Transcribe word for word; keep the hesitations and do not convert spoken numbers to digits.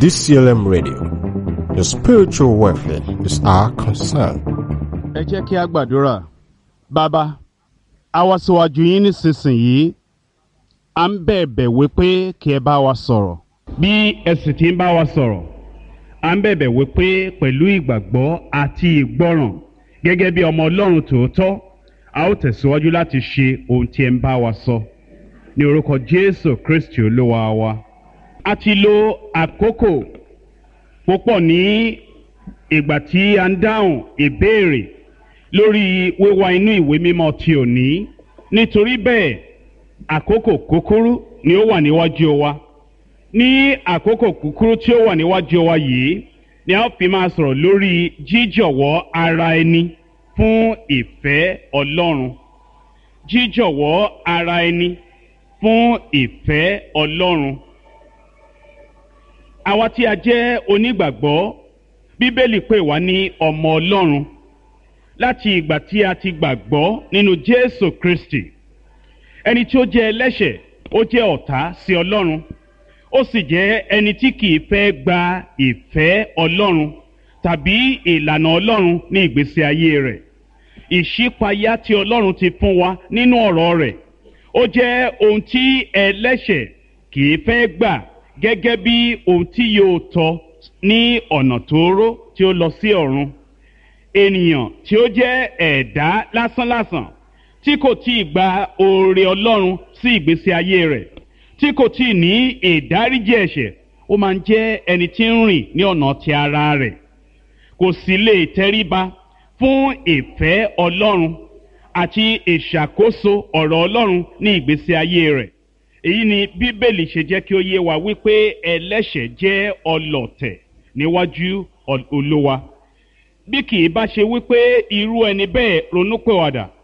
D C L M Radio. Your spiritual welfare is our concern. Ẹ jẹ́ kí a gbàdúrà. Bàbá, a wá síwájú yín nísinsìnyí. À ń bẹ̀bẹ̀ wípé kí ẹ bá wa sọ̀rọ̀. Bí ẹ sì ti ń bá wa sọ̀rọ̀, à ń bẹ̀bẹ̀ wípé pẹ̀lú ìgbàgbọ́ àti ìgbọ́ràn gẹ́gẹ́ bí ọmọ Ọlọ́run tòótọ́, a ó tẹ̀síwájú láti ṣe ohun tí ẹ ń bá wa sọ. Ní orúkọ Jésù Kristi Olúwa wa. A ti lo àkókò púpọ̀ ní ìgbà tí a ń dáhùn ìbéèrè lórí wíwá inú ìwé mímọ́ ti òní. Nítorí bẹ́ẹ̀, àkókò kúkúrú ni ó wà níwájú wa. Ní àkókò kúkúrú tí ó wà níwájú wa yìí ni a ó fi máa sọ̀rọ̀ lórí jíjọ̀wọ́ ara ẹni fún ìfẹ́ Ọlọ́run. Jíjọ̀wọ́ ara ẹni fún ìfẹ́ Ọlọ́run. Àwa tí a jẹ́ onígbàgbọ́, Bíbélì pè wá ní ọmọ Ọlọ́run láti ìgbà tí a ti gbàgbọ́ nínú Jésù Kristi. Ẹni tí ó jẹ́ ẹlẹ́ṣẹ̀, ó jẹ́ ọ̀tá sí Ọlọ́run. Ó sì jẹ́ ẹni tí kìí fẹ́ gba ìfẹ́ Ọlọ́run tàbí ìlànà Ọlọ́run ní ìgbésí ayé rẹ̀. Ìṣípayá tí Ọlọ́run ti fún wa nínú ọ̀rọ̀ rẹ̀, ó jẹ́ ohun tí ẹlẹ́ṣẹ̀ kìí fẹ́ gbà gẹ́gẹ́ bí ohun tí yóò tọ́ ní ọ̀nà tóóró tí ó lọ sí ọ̀run. Ènìyàn tí ó jẹ́ ẹ̀dá lásánlàsàn tí kò tíì gba oore Ọlọ́run sí ìgbésí ayé rẹ̀, tí kò tíì ní ìdáríjì ẹ̀ṣẹ̀, ó máa ń jẹ́ ẹni tí ń rìn ní ọ̀nà ti ara rẹ̀. Kò sì lè tẹríba fún ìfẹ́ Ọlọ́run àti ìṣàkóso ọ̀rọ̀ Ọlọ́run ní ìgbésí ayé rẹ̀. Èyí ni Bíbélì ṣe jẹ́ kí ó yé wa wípé ẹlẹ́ṣẹ̀ jẹ́ ọlọ̀tẹ̀ níwájú Olúwa. Bí kì í bá ṣe wípé irú ẹni bẹ́ẹ̀ ronúpìwàdà